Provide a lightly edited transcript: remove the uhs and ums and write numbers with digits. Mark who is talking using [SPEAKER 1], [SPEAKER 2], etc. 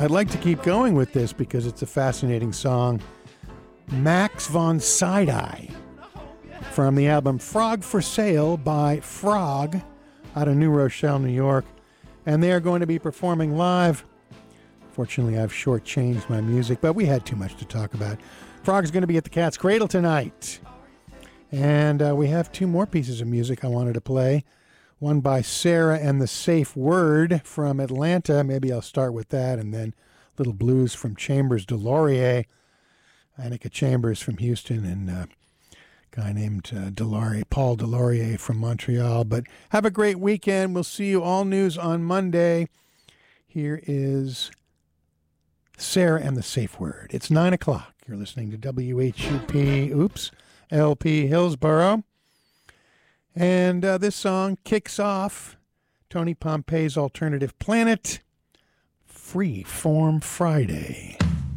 [SPEAKER 1] I'd like to keep going with this because it's a fascinating song. Max von Sydow from the album Frog for Sale by Frog out of New Rochelle, New York. And they are going to be performing live. Fortunately, I've shortchanged my music, but we had too much to talk about. Frog's going to be at the Cat's Cradle tonight. And we have two more pieces of music I wanted to play. One by Sarah and the Safe Word from Atlanta. Maybe I'll start with that, and then little blues from Chambers Delorier. Annika Chambers from Houston, and a guy named Paul Delorier from Montreal. But have a great weekend. We'll see you all news on Monday. Here is Sarah and the Safe Word. It's 9 o'clock. You're listening to WHUP, LP Hillsboro. And this song kicks off Tony Pompei's Alternative Planet, Free Form Friday.